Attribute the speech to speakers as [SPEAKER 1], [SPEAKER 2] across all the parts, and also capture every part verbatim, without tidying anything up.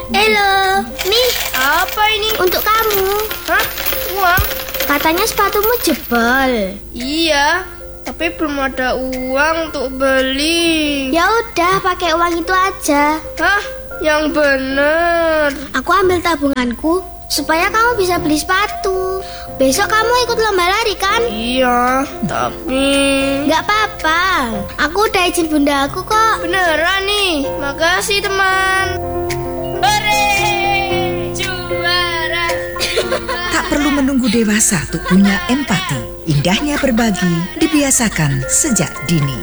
[SPEAKER 1] Halo, nih
[SPEAKER 2] Apa ini?
[SPEAKER 1] untuk kamu.
[SPEAKER 2] Hah? Uang?
[SPEAKER 1] Katanya sepatumu jebol.
[SPEAKER 2] Iya, tapi belum ada uang untuk beli.
[SPEAKER 1] Ya udah, pakai uang itu aja.
[SPEAKER 2] Hah? Yang bener.
[SPEAKER 1] Aku ambil tabunganku supaya kamu bisa beli sepatu. Besok kamu ikut lomba lari kan?
[SPEAKER 2] Iya, tapi
[SPEAKER 1] Nggak apa-apa. Aku udah izin bunda aku kok.
[SPEAKER 2] beneran nih. Makasih teman. Hore! Juara.
[SPEAKER 3] Tak perlu menunggu dewasa untuk punya empati. Indahnya berbagi dibiasakan sejak dini.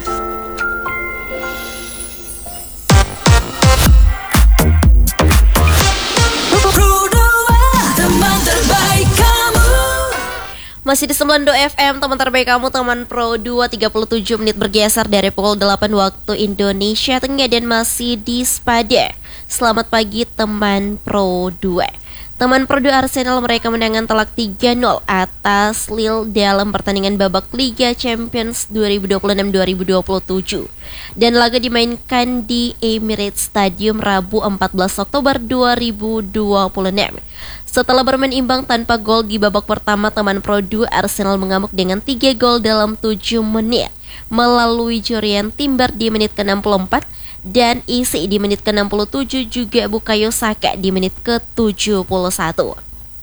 [SPEAKER 4] Masih di sembilan puluh dua F M, teman terbaik kamu, teman Pro dua. Tiga puluh tujuh menit bergeser dari pukul delapan waktu Indonesia Tengah dan masih di Spada. Selamat pagi teman Pro dua. Teman Pro dua, Arsenal mereka menangan telak tiga nol atas Lille dalam pertandingan babak Liga Champions dua ribu dua puluh enam dua ribu dua puluh tujuh. Dan laga dimainkan di Emirates Stadium Rabu empat belas Oktober dua ribu dua puluh enam. Setelah bermain imbang tanpa gol di babak pertama, teman Pro dua Arsenal mengamuk dengan tiga gol dalam tujuh menit melalui Jurriën Timber di menit ke enam puluh empat dan Isi di menit ke enam puluh tujuh, juga Bukayo Saka di menit ke tujuh puluh satu.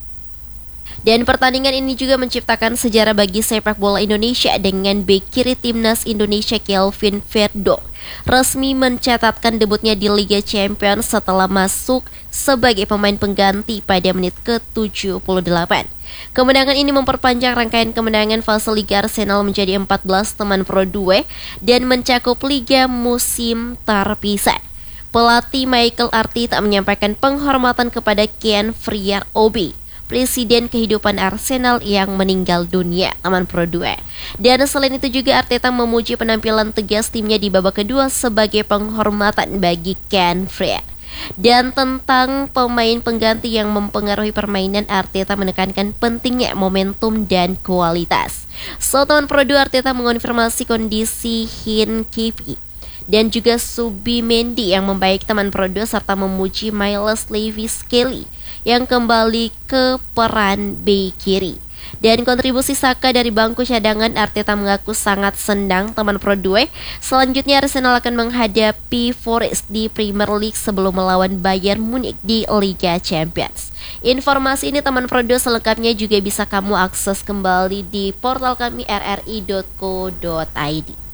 [SPEAKER 4] Dan pertandingan ini juga menciptakan sejarah bagi sepak bola Indonesia dengan bek kiri timnas Indonesia Kelvin Verdong resmi mencatatkan debutnya di Liga Champions setelah masuk sebagai pemain pengganti pada menit ke tujuh puluh delapan. Kemenangan ini memperpanjang rangkaian kemenangan fase Liga Arsenal menjadi empat belas teman Pro dua dan mencakup Liga musim terpisah. Pelatih Michael Arteta menyampaikan penghormatan kepada Ken Friar Obi, Presiden kehidupan Arsenal yang meninggal dunia, teman Pro dua. Dan selain itu juga Arteta memuji penampilan tegas timnya di babak kedua sebagai penghormatan bagi Ken Friar. Dan tentang pemain pengganti yang mempengaruhi permainan, Arteta menekankan pentingnya momentum dan kualitas. So, teman Pro dua, Arteta mengonfirmasi kondisi Hincapie dan juga Subimendi yang membaik, teman Pro dua, serta memuji Miles Lewis Kelly yang kembali ke peran bek kiri. Dan kontribusi Saka dari bangku cadangan, Arteta mengaku sangat senang, teman Pro dua. Selanjutnya Arsenal akan menghadapi Forest di Premier League sebelum melawan Bayern Munich di Liga Champions. Informasi ini, teman Pro dua, selengkapnya juga bisa kamu akses kembali di portal kami r r i dot co dot i d.